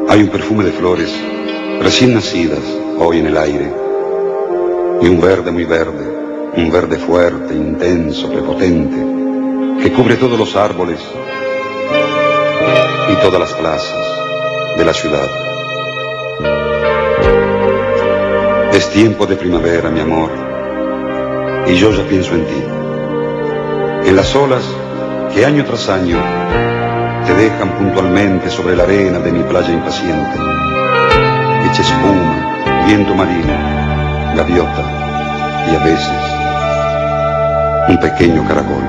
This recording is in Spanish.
Hay un perfume de flores recién nacidas hoy en el aire, y un verde muy verde, un verde fuerte, intenso, prepotente, que cubre todos los árboles y todas las plazas de la ciudad. Es tiempo de primavera, mi amor, y yo ya pienso en ti, en las olas que año tras año te dejan puntualmente sobre la arena de mi playa impaciente. Echa espuma, viento marino, gaviota y a veces un pequeño caracol.